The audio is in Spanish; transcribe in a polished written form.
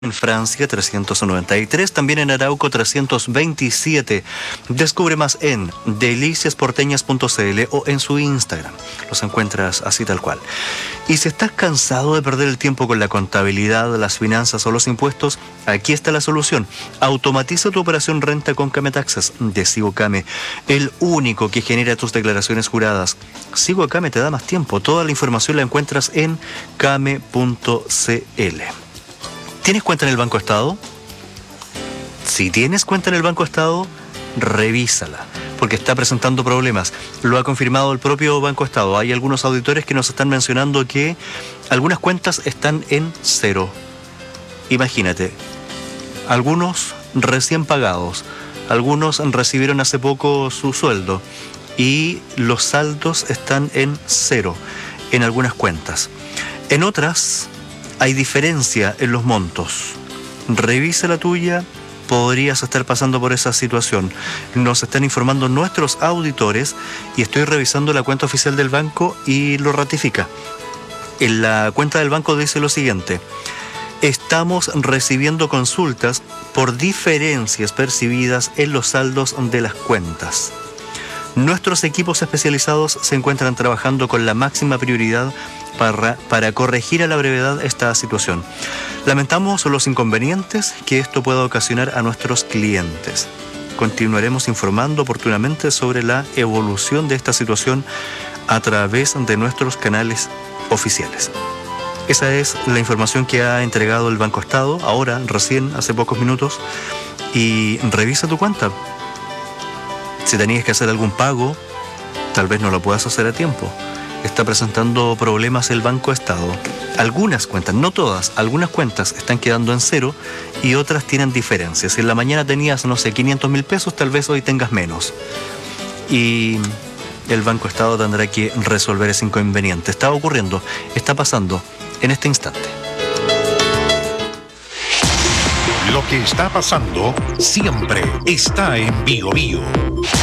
En Francia 393, también en Arauco 327. Descubre más en deliciasporteñas.cl o en su Instagram. Los encuentras así tal cual. Y si estás cansado de perder el tiempo con la contabilidad, las finanzas o los impuestos, aquí está la solución. Automatiza tu operación renta con Kame Taxes de Sigo Kame, el único que genera tus declaraciones juradas. Sigo Kame te da más tiempo. Toda la información la encuentras en kame.cl. ¿Tienes cuenta en el Banco Estado? Si tienes cuenta en el Banco Estado, revísala, porque está presentando problemas. Lo ha confirmado el propio Banco Estado. Hay algunos auditores que nos están mencionando que algunas cuentas están en cero. Imagínate, algunos recién pagados, algunos recibieron hace poco su sueldo y los saldos están en cero en algunas cuentas. En otras hay diferencia en los montos. Revisa la tuya, podrías estar pasando por esa situación. Nos están informando nuestros auditores y estoy revisando la cuenta oficial del banco y lo ratifica. En la cuenta del banco dice lo siguiente: estamos recibiendo consultas por diferencias percibidas en los saldos de las cuentas. Nuestros equipos especializados se encuentran trabajando con la máxima prioridad para corregir a la brevedad esta situación. Lamentamos los inconvenientes que esto pueda ocasionar a nuestros clientes. Continuaremos informando oportunamente sobre la evolución de esta situación a través de nuestros canales oficiales. Esa es la información que ha entregado el Banco Estado, ahora, recién, hace pocos minutos, y revisa tu cuenta. Si tenías que hacer algún pago, tal vez no lo puedas hacer a tiempo. Está presentando problemas el Banco Estado. Algunas cuentas, no todas, algunas cuentas están quedando en cero y otras tienen diferencias. Si en la mañana tenías, 500.000 pesos, tal vez hoy tengas menos. Y el Banco Estado tendrá que resolver ese inconveniente. Está ocurriendo, está pasando en este instante. Lo que está pasando siempre está en Bio Bio.